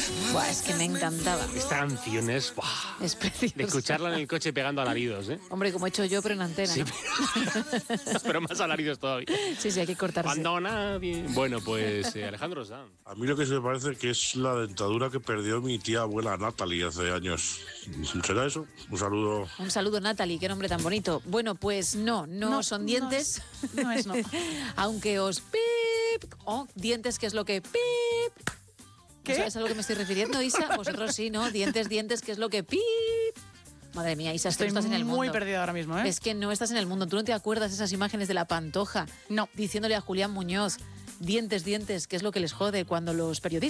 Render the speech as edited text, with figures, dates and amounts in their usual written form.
Buah, es que me encantaba. Esta canción es... ¡buah! Es preciosa. De escucharla en el coche pegando alaridos, ¿eh? Hombre, como he hecho yo, pero en antena, Sí, ¿no? pero más alaridos todavía. Sí, hay que cortarse. Cuando nadie... Bueno, pues Alejandro Sanz. A mí lo que se me parece que es la dentadura que perdió mi tía abuela Natalie hace años. ¿Será eso? Un saludo. Un saludo, Natalie, qué nombre tan bonito. Bueno, pues no son dientes. No es. Aunque os pip, dientes, que es lo que pip. ¿Qué? ¿Sabes a lo que me estoy refiriendo, Isa? Vosotros sí, ¿no? Dientes, que es lo que pip. Madre mía, Isa, es que no estás en el mundo. Muy perdida ahora mismo, ¿eh? Es que no estás en el mundo. ¿Tú no te acuerdas esas imágenes de la Pantoja? No. Diciéndole a Julián Muñoz, dientes, que es lo que les jode cuando los periodistas